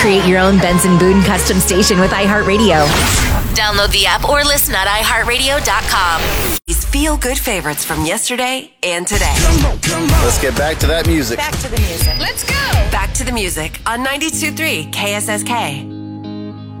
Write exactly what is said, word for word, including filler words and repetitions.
Create your own Benson Boone custom station with iHeartRadio. Download the app or listen at i heart radio dot com. These feel-good favorites from yesterday and today. Come on, come on. Let's get back to that music. Back to the music. Let's go. Back to the music on ninety-two point three K S S K.